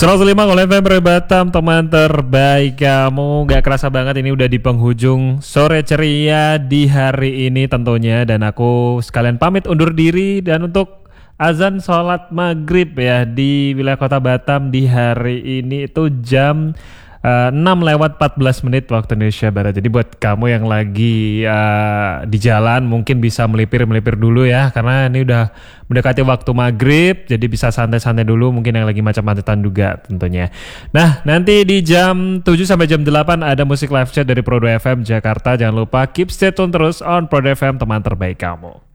105 oleh FM Batam, teman terbaik kamu. Gak kerasa banget ini udah di penghujung sore ceria di hari ini tentunya. Dan aku sekalian pamit undur diri. Dan untuk azan sholat maghrib ya di wilayah kota Batam di hari ini itu jam 6:14 waktu Indonesia Barat. Jadi buat kamu yang lagi di jalan mungkin bisa melipir dulu ya, karena ini udah mendekati waktu maghrib, jadi bisa santai-santai dulu, mungkin yang lagi macam-macam juga tentunya. Nah, nanti di jam 7 sampai jam 8 ada musik live chat dari Prodo FM Jakarta. Jangan lupa keep stay tune terus on Prodo FM, teman terbaik kamu.